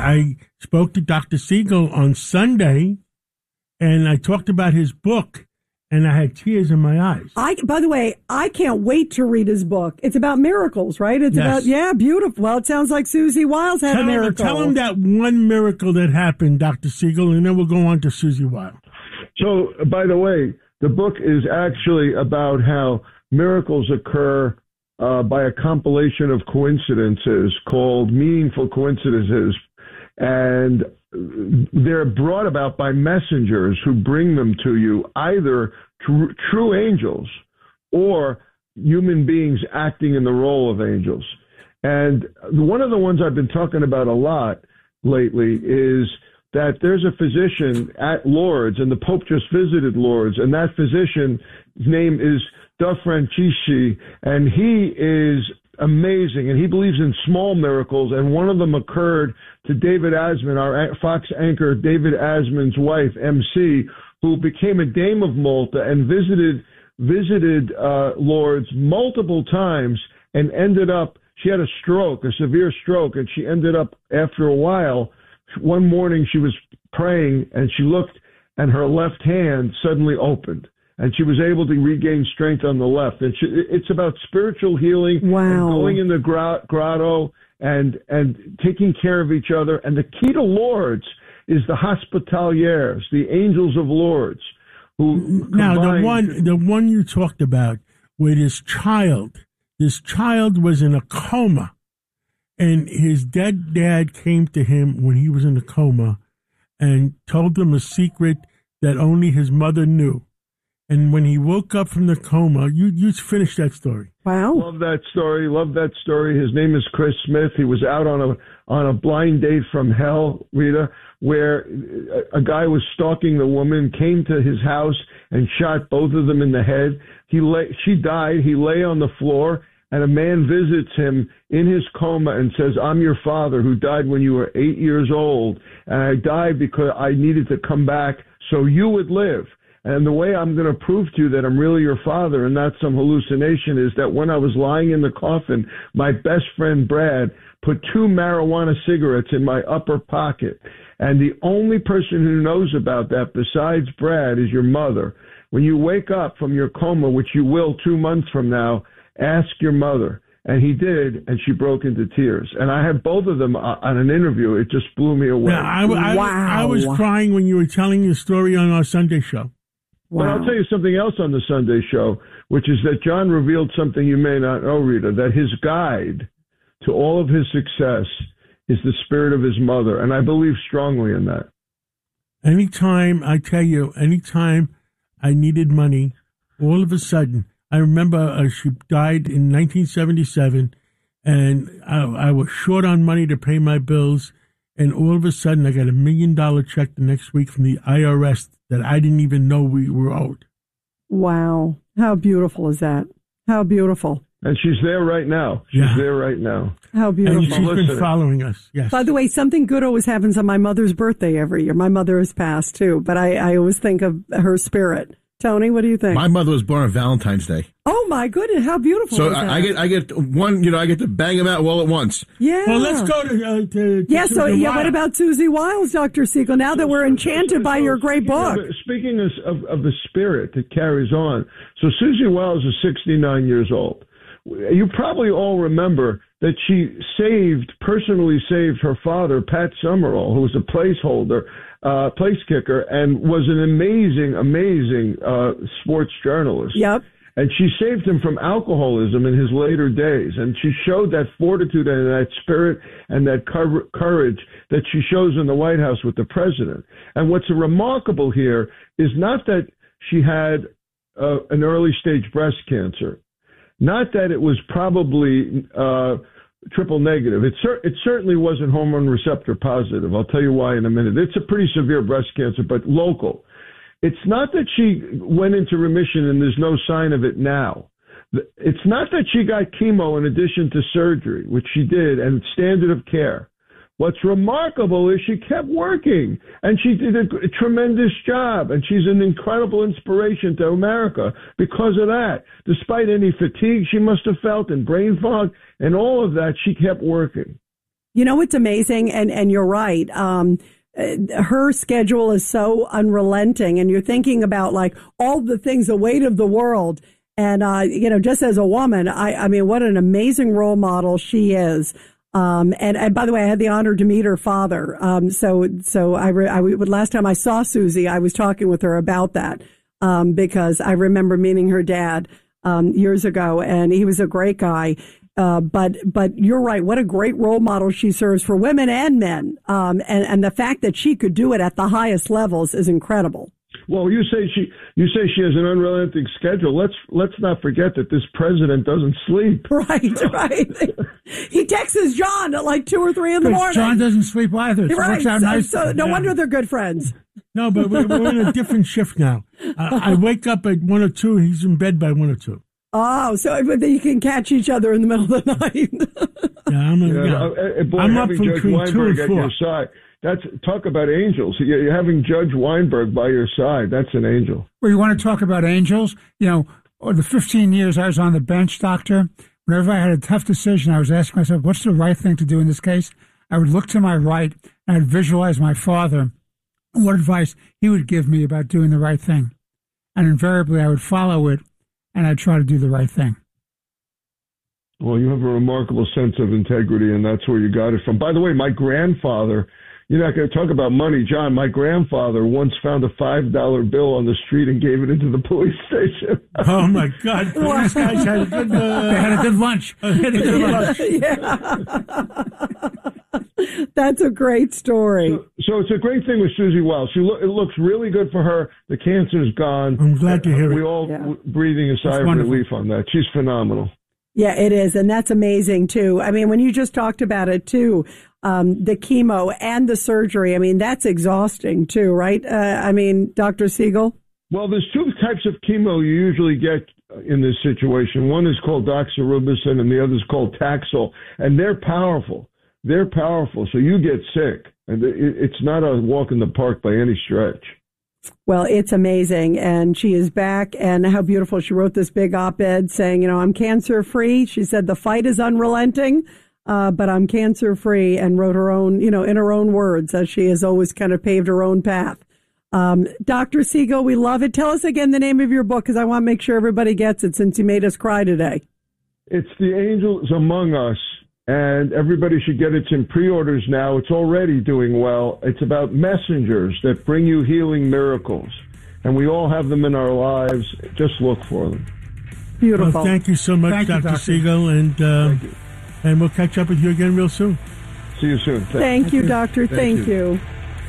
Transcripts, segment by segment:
I spoke to Dr. Siegel on Sunday, and I talked about his book, and I had tears in my eyes. By the way, I can't wait to read his book. It's about miracles, right? It's about, beautiful. Well, it sounds like Susie Wiles had a miracle. Tell him that one miracle that happened, Dr. Siegel, and then we'll go on to Susie Wiles. So, by the way, the book is actually about how miracles occur by a compilation of coincidences called Meaningful Coincidences. And they're brought about by messengers who bring them to you, either true angels or human beings acting in the role of angels. And one of the ones I've been talking about a lot lately is that there's a physician at Lourdes, and the Pope just visited Lourdes, and that physician's name is Da Francisci, and he is amazing, and he believes in small miracles, and one of them occurred to David Asman, our Fox anchor, David Asman's wife, MC, who became a Dame of Malta and visited Lourdes multiple times and ended up, she had a stroke, a severe stroke, and she ended up, after a while, one morning she was praying and she looked and her left hand suddenly opened and she was able to regain strength on the left. And it's about spiritual healing, and going in the grotto and taking care of each other. And the key to Lourdes is the Hospitalières, the angels of Lourdes. Now, the one you talked about with this child was in a coma. And his dead dad came to him when he was in a coma and told him a secret that only his mother knew. And when he woke up from the coma, you finished that story. Wow. Love that story. His name is Chris Smith. He was out on a blind date from hell, Rita, where a guy was stalking the woman, came to his house and shot both of them in the head. She died. He lay on the floor. And a man visits him in his coma and says, I'm your father who died when you were 8 years old. And I died because I needed to come back so you would live. And the way I'm going to prove to you that I'm really your father and not some hallucination is that when I was lying in the coffin, my best friend Brad put 2 marijuana cigarettes in my upper pocket. And the only person who knows about that besides Brad is your mother. When you wake up from your coma, which you will 2 months from now, ask your mother. And he did, and she broke into tears. And I had both of them on an interview. It just blew me away. I was crying when you were telling your story on our Sunday show. But I'll tell you something else on the Sunday show, which is that John revealed something you may not know, Rita, that his guide to all of his success is the spirit of his mother. And I believe strongly in that. Anytime I needed money, all of a sudden, I remember she died in 1977, and I was short on money to pay my bills, and all of a sudden I got $1 million check the next week from the IRS that I didn't even know we were owed. Wow. How beautiful is that? How beautiful. And she's there right now. She's there right now. How beautiful. And she's been following us, yes. By the way, something good always happens on my mother's birthday every year. My mother has passed, too, but I always think of her spirit. Tony, what do you think? My mother was born on Valentine's Day. Oh my goodness, how beautiful! So is that? I get one, I get to bang them out all at once. Yeah. Well, let's go to what about Susie Wiles, Dr. Siegel? Now that we're enchanted by your great book. Speaking of the spirit that carries on, so Susie Wiles is 69 years old. You probably all remember that she personally saved her father, Pat Summerall, who was a place kicker, and was an amazing sports journalist. Yep. And she saved him from alcoholism in his later days. And she showed that fortitude and that spirit and that courage that she shows in the White House with the president. And what's remarkable here is not that she had an early stage breast cancer, not that it was probably triple negative. It certainly wasn't hormone receptor positive. I'll tell you why in a minute. It's a pretty severe breast cancer, but local. It's not that she went into remission and there's no sign of it now. It's not that she got chemo in addition to surgery, which she did, and standard of care. What's remarkable is she kept working, and she did a tremendous job, and she's an incredible inspiration to America because of that. Despite any fatigue she must have felt and brain fog and all of that, she kept working. You know, it's amazing. And you're right. Her schedule is so unrelenting, and you're thinking about like all the things, the weight of the world. And, you know, just as a woman, I mean, what an amazing role model she is. And by the way, I had the honor to meet her father. So last time I saw Susie, I was talking with her about that, because I remember meeting her dad, years ago, and he was a great guy. But you're right. What a great role model she serves for women and men. And the fact that she could do it at the highest levels is incredible. Well, you say she has an unrelenting schedule. Let's not forget that this president doesn't sleep. Right. He texts John at like 2 or 3 in the morning. John doesn't sleep either. So right. Works out nice. So no wonder they're good friends. No, but we're in a different shift now. I wake up at 1 or 2. He's in bed by 1 or 2. Oh, so you can catch each other in the middle of the Boy, night. I'm up from Judge between 2 Weinberg and at 4. your side. That's talk about angels. You're having Judge Weinberg by your side. That's an angel. Well, you want to talk about angels? You know, or the 15 years I was on the bench, Doctor, whenever I had a tough decision, I was asking myself, what's the right thing to do in this case? I would look to my right and I'd visualize my father, what advice he would give me about doing the right thing. And invariably I would follow it and I'd try to do the right thing. Well, you have a remarkable sense of integrity, and that's where you got it from. By the way, my grandfather, you're not going to talk about money, John. My grandfather once found a $5 bill on the street and gave it into the police station. Oh, my God. These guys had a good... They had a good lunch. Yeah. That's a great story. So it's a great thing with Susie Wiles. It looks really good for her. The cancer's gone. I'm glad to hear it. We all breathing a sigh of relief on that. She's phenomenal. Yeah, it is. And that's amazing, too. I mean, when you just talked about it, too, the chemo and the surgery, I mean, that's exhausting, too, right? I mean, Dr. Siegel? Well, there's 2 types of chemo you usually get in this situation. One is called doxorubicin and the other is called Taxol. And they're powerful. They're powerful. So you get sick. And it's not a walk in the park by any stretch. Well, it's amazing. And she is back. And how beautiful. She wrote this big op-ed saying, you know, I'm cancer free. She said the fight is unrelenting, but I'm cancer free, and wrote her own, you know, in her own words, as she has always kind of paved her own path. Dr. Siegel, we love it. Tell us again the name of your book, because I want to make sure everybody gets it since you made us cry today. It's The Angels Among Us. And everybody should get it. It's in pre-orders now. It's already doing well. It's about messengers that bring you healing miracles. And we all have them in our lives. Just look for them. Beautiful. Well, thank you so much, Dr. Siegel. And we'll catch up with you again real soon. See you soon. Thank you, Doctor. Thank you.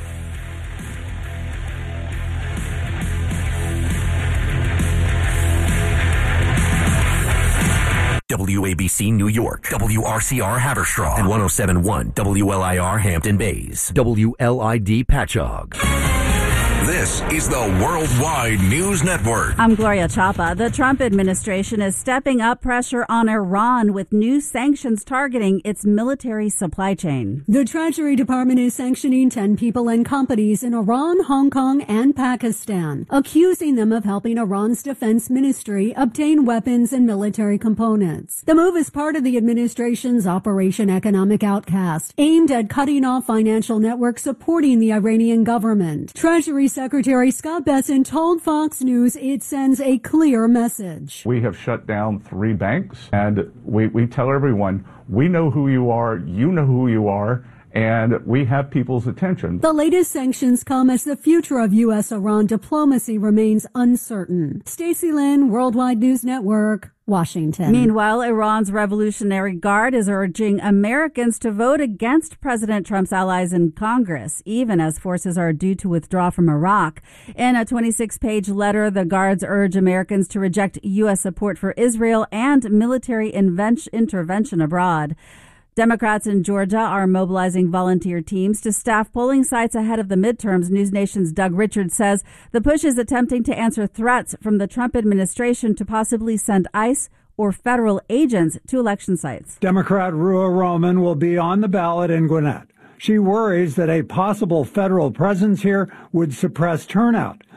WABC New York, WRCR Haverstraw, and 107.1 WLIR Hampton Bays, WLID Patchogue. This is the Worldwide News Network. I'm Gloria Chapa. The Trump administration is stepping up pressure on Iran with new sanctions targeting its military supply chain. The Treasury Department is sanctioning 10 people and companies in Iran, Hong Kong, and Pakistan, accusing them of helping Iran's defense ministry obtain weapons and military components. The move is part of the administration's Operation Economic Outcast, aimed at cutting off financial networks supporting the Iranian government. Treasury Secretary Scott Bessent told Fox News it sends a clear message. We have shut down 3 banks, and we tell everyone, we know who you are, you know who you are, and we have people's attention. The latest sanctions come as the future of U.S.-Iran diplomacy remains uncertain. Stacey Lynn, Worldwide News Network, Washington. Meanwhile, Iran's Revolutionary Guard is urging Americans to vote against President Trump's allies in Congress, even as forces are due to withdraw from Iraq. In a 26-page letter, the Guards urge Americans to reject U.S. support for Israel and military intervention abroad. Democrats in Georgia are mobilizing volunteer teams to staff polling sites ahead of the midterms. News Nation's Doug Richards says the push is attempting to answer threats from the Trump administration to possibly send ICE or federal agents to election sites. Democrat Ruha Roman will be on the ballot in Gwinnett. She worries that a possible federal presence here would suppress turnout.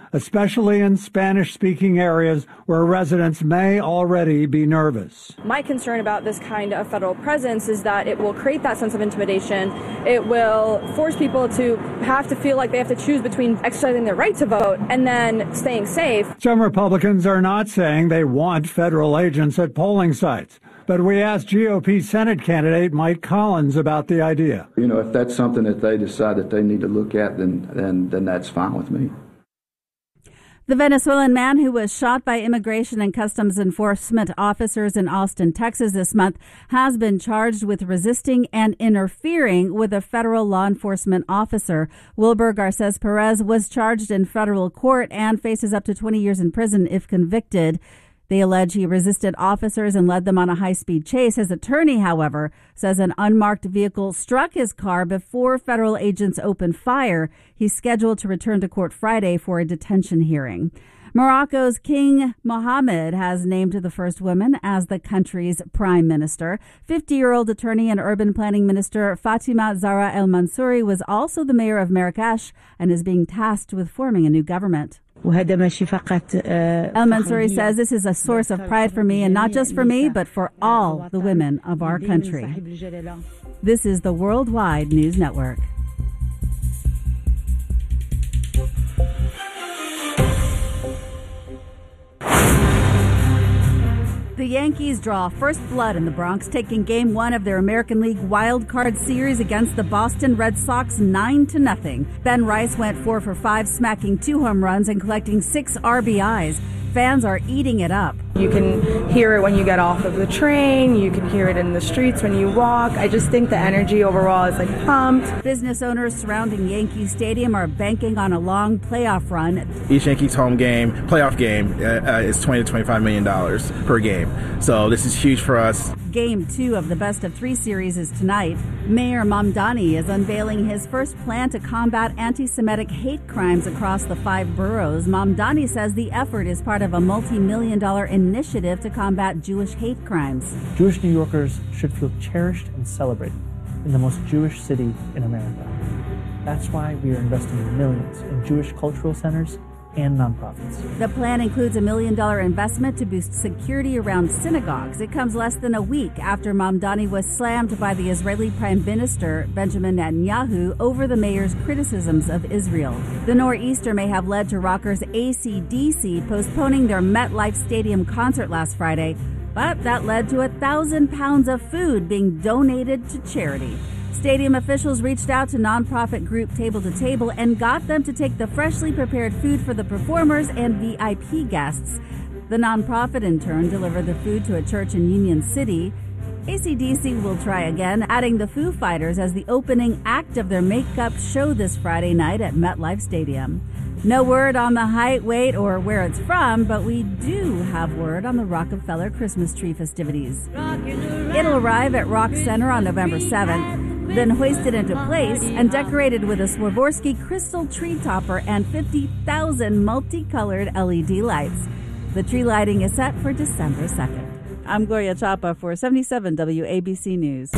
especially in Spanish-speaking areas where residents may already be nervous. My concern about this kind of federal presence is that it will create that sense of intimidation. It will force people to have to feel like they have to choose between exercising their right to vote and then staying safe. Some Republicans are not saying they want federal agents at polling sites. But we asked GOP Senate candidate Mike Collins about the idea. You know, if that's something that they decide that they need to look at, then that's fine with me. The Venezuelan man who was shot by Immigration and Customs Enforcement officers in Austin, Texas this month has been charged with resisting and interfering with a federal law enforcement officer. Wilbur Garces Perez was charged in federal court and faces up to 20 years in prison if convicted. They allege he resisted officers and led them on a high-speed chase. His attorney, however, says an unmarked vehicle struck his car before federal agents opened fire. He's scheduled to return to court Friday for a detention hearing. Morocco's King Mohammed has named the first woman as the country's prime minister. 50-year-old attorney and urban planning minister Fatima Zahra El Mansouri was also the mayor of Marrakesh and is being tasked with forming a new government. El Mansouri says this is a source of pride for me, and not just for me, but for all the women of our country. This is the Worldwide News Network. The Yankees draw first blood in the Bronx, taking Game 1 of their American League Wild Card Series against the Boston Red Sox 9-0. Ben Rice went 4 for 5, smacking 2 home runs and collecting 6 RBIs. Fans are eating it up. You can hear it when you get off of the train. You can hear it in the streets when you walk. I just think the energy overall is pumped. Business owners surrounding Yankee Stadium are banking on a long playoff run. Each Yankees home game, playoff game, is $20 to $25 million per game. So this is huge for us. Game 2 of the Best of 3 series is tonight. Mayor Mamdani is unveiling his first plan to combat anti-Semitic hate crimes across the 5 boroughs. Mamdani says the effort is part of a multi-million-dollar initiative to combat Jewish hate crimes. Jewish New Yorkers should feel cherished and celebrated in the most Jewish city in America. That's why we are investing millions in Jewish cultural centers and nonprofits. The plan includes $1 million investment to boost security around synagogues. It comes less than a week after Mamdani was slammed by the Israeli Prime Minister Benjamin Netanyahu over the mayor's criticisms of Israel. The nor'easter may have led to rockers AC/DC postponing their MetLife Stadium concert last Friday, but that led to 1,000 pounds of food being donated to charity. Stadium officials reached out to nonprofit group Table to Table and got them to take the freshly prepared food for the performers and VIP guests. The nonprofit, in turn, delivered the food to a church in Union City. AC/DC will try again, adding the Foo Fighters as the opening act of their makeup show this Friday night at MetLife Stadium. No word on the height, weight, or where it's from, but we do have word on the Rockefeller Christmas tree festivities. It'll arrive at Rock Center on November 7th, then hoisted into place and decorated with a Swarovski crystal tree topper and 50,000 multicolored LED lights. The tree lighting is set for December 2nd. I'm Gloria Chapa for 77 WABC News.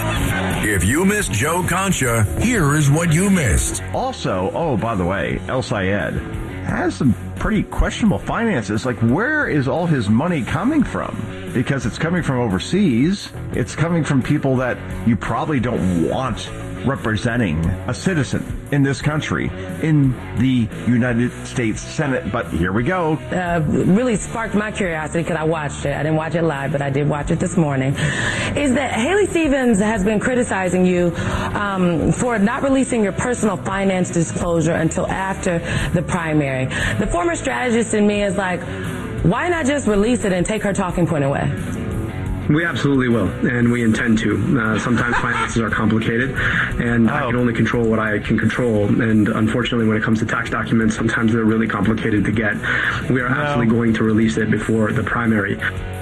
If you missed Joe Concha, here is what you missed. Also, by the way, El Sayed has some pretty questionable finances. Where is all his money coming from? Because it's coming from overseas. It's coming from people that you probably don't want representing a citizen in this country in the United States Senate. But here we go. Really sparked my curiosity because I watched it. I didn't watch it live, but I did watch it this morning. Is that Haley Stevens has been criticizing you for not releasing your personal finance disclosure until after the primary. The former strategist in me is like, why not just release it and take her talking point away? We absolutely will, and we intend to. Sometimes finances are complicated, and I can only control what I can control. And unfortunately, when it comes to tax documents, sometimes they're really complicated to get. We are absolutely going to release it before the primary.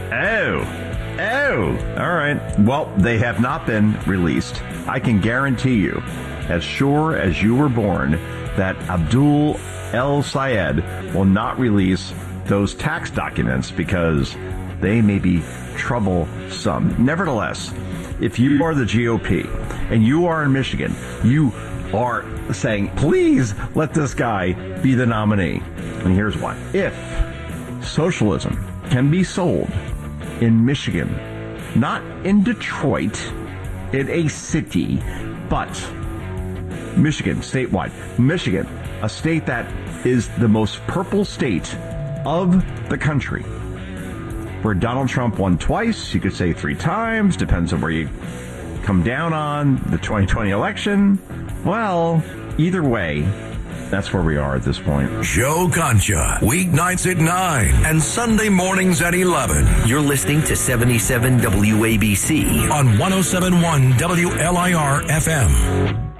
All right. Well, they have not been released. I can guarantee you, as sure as you were born, that Abdul El Sayed will not release those tax documents because they may be troublesome. Nevertheless, if you are the GOP and you are in Michigan, you are saying, please let this guy be the nominee. And here's why. If socialism can be sold in Michigan, not in Detroit, in a city, but Michigan, statewide. Michigan, a state that is the most purple state of the country, where Donald Trump won twice, you could say 3 times, depends on where you come down on the 2020 election. Well, either way, that's where we are at this point. Joe Concha, weeknights at 9 and Sunday mornings at 11. You're listening to 77 WABC on 107.1 WLIR FM.